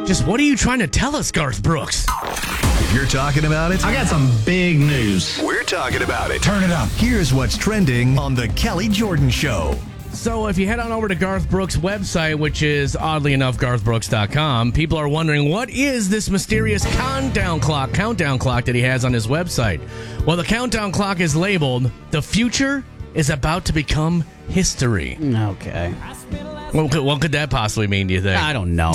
Just what are you trying to tell us, Garth Brooks? If you're talking about it, I got some big news. we're talking about it. Turn it up. Here's what's trending on The Kelly Jordan Show. So if you head on over to Garth Brooks' website, which is oddly enough garthbrooks.com, people are wondering what is this mysterious countdown clock that he has on his website. Well, the countdown clock is labeled "The future is about to become history." Okay. What could that possibly mean, do you think? I don't know.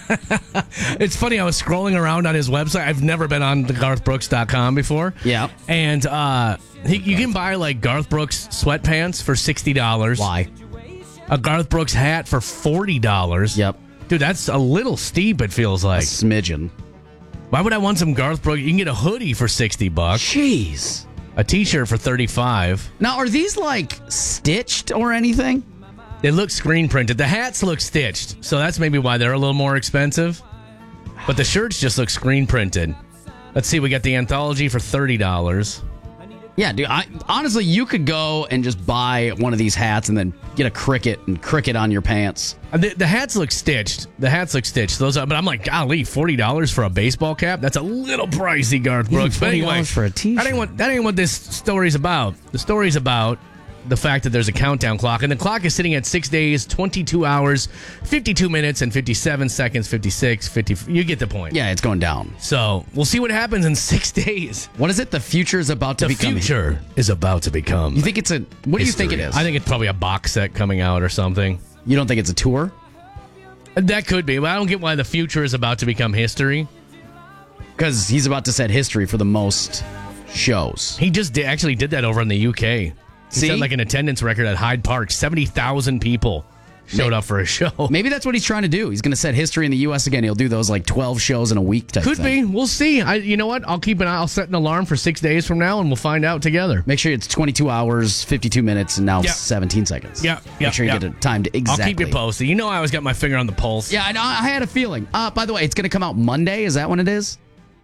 It's funny, I was scrolling around on his website. I've never been on the garthbrooks.com before. Yeah. And you can buy like Garth Brooks sweatpants for $60. Why? A Garth Brooks hat for $40. Yep. Dude, that's a little steep, it feels A like. smidgen. Why would I want some Garth Brooks? You can get a hoodie for $60. Jeez. A t-shirt for $35. Now, are these like stitched or anything? It looks screen printed. The hats look stitched, so that's maybe why they're a little more expensive. But the shirts just look screen printed. Let's see, we got the anthology for $30. Yeah, dude. Honestly, you could go and just buy one of these hats and then get a cricket on your pants. The hats look stitched. Those are, but I'm like, golly, $40 for a baseball cap? That's a little pricey, Garth Brooks. But anyway, for a t-shirt. That ain't what this story's about. The story's about the fact that there's a countdown clock, and the clock is sitting at 6 days, 22 hours, 52 minutes, and 57 seconds, 56, 50. You get the point. Yeah, it's going down. So we'll see what happens in 6 days. What is it? The future is about to become. The future is about to become. You think it's a? What do you think it is? I think it's probably a box set coming out or something. You don't think it's a tour? That could be, but I don't get why the future is about to become history. Because he's about to set history for the most shows. He just actually did that over in the UK. He See? set like an attendance record at Hyde Park. 70,000 people showed up for a show. Maybe that's what he's trying to do. He's going to set history in the U.S. again. He'll do those like 12 shows in a week type Could thing. be. We'll see. You know what? I'll keep an eye. I'll set an alarm for 6 days from now, and we'll find out together. Make sure it's 22 hours, 52 minutes, and now Yeah. 17 seconds. Yeah. Make sure you get it timed exactly. I'll keep you posted. You know I always got my finger on the pulse. Yeah, I had a feeling. By the way, it's going to come out Monday. Is that when it is?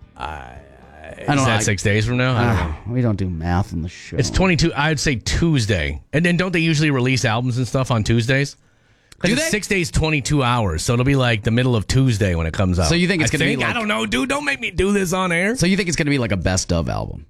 I don't Is know. that 6 days from now? I don't know. We don't do math on the show. It's 22. I'd say Tuesday. And then don't they usually release albums and stuff on Tuesdays? Do It's they? 6 days, 22 hours. So it'll be like the middle of Tuesday when it comes out. So you think it's gonna be like- I don't know, dude. Don't make me do this on air. So you think it's going to be like a best of album?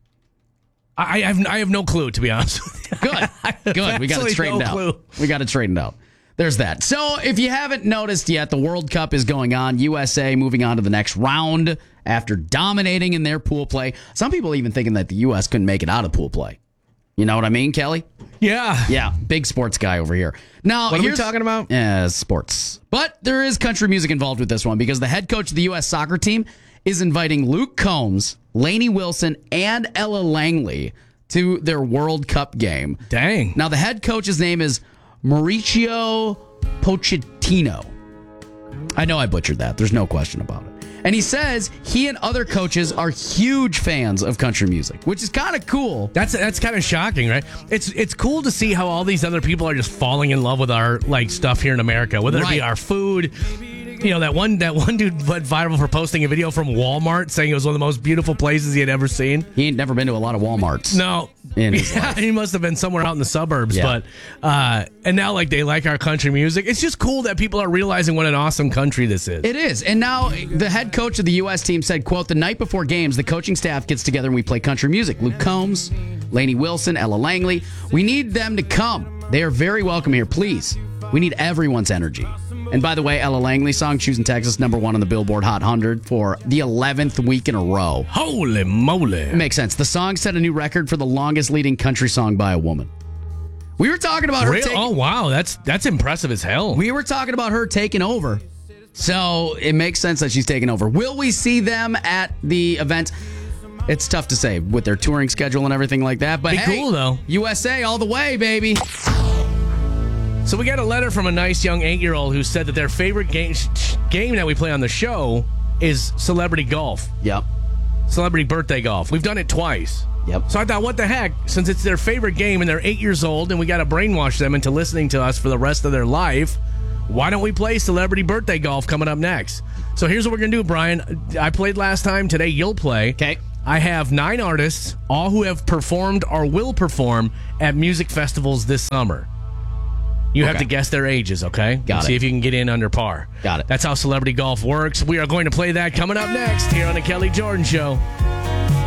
I have no clue, to be honest with you. Good. Good. We got it absolutely straightened no out. clue. We got it straightened out. There's that. So if you haven't noticed yet, the World Cup is going on. USA moving on to the next round after dominating in their pool play. Some people even thinking that the U.S. couldn't make it out of pool play. You know what I mean, Kelly? Yeah. Yeah, big sports guy over here. Now, What are we here's- talking about? Yeah, sports. But there is country music involved with this one because the head coach of the U.S. soccer team is inviting Luke Combs, Lainey Wilson, and Ella Langley to their World Cup game. Dang. Now, the head coach's name is Mauricio Pochettino. I know I butchered that. There's no question about it. And he says he and other coaches are huge fans of country music, which is kind of cool. That's kind of shocking, right? It's cool to see how all these other people are just falling in love with our like stuff here in America, whether it be Right. our food. You know, that one dude went viral for posting a video from Walmart saying it was one of the most beautiful places he had ever seen. He ain't never been to a lot of Walmarts. No. In his Yeah, life. he must have been somewhere out in the suburbs. Yeah. But and now like they like our country music. It's just cool that people are realizing what an awesome country this is. It is. And now the head coach of the U.S. team said, quote, the night before games, the coaching staff gets together and we play country music. Luke Combs, Lainey Wilson, Ella Langley. We need them to come. They are very welcome here. Please. We need everyone's energy. And by the way, Ella Langley's song, Choosing Texas, #1 on the Billboard Hot 100 for the 11th week in a row. Holy moly. It makes sense. The song set a new record for the longest leading country song by a woman. We were talking about her Oh wow, that's impressive as hell. We were talking about her taking over. So it makes sense that she's taking over. Will we see them at the event? It's tough to say with their touring schedule and everything like that. But Be hey, cool, though. USA all the way, baby. So we got a letter from a nice young 8-year-old who said that their favorite game that we play on the show is celebrity golf. Yep. Celebrity birthday golf. We've done it twice. Yep. So I thought, what the heck? Since it's their favorite game and they're 8 years old and we got to brainwash them into listening to us for the rest of their life, why don't we play celebrity birthday golf coming up next? So here's what we're going to do, Brian. I played last time. Today you'll play. Okay. I have 9 artists, all who have performed or will perform at music festivals this summer. You have to guess their ages, okay? Got it. See if you can get in under par. Got it. That's how celebrity golf works. We are going to play that coming up next here on the Kelly Jordan Show.